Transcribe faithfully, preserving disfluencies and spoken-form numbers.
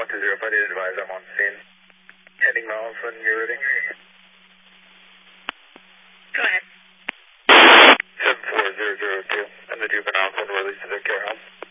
one two zero, if I did advise, I'm on scene. Heading miles when you're ready. Go ahead. seven four zero zero two, and the juvenile will release to their care home.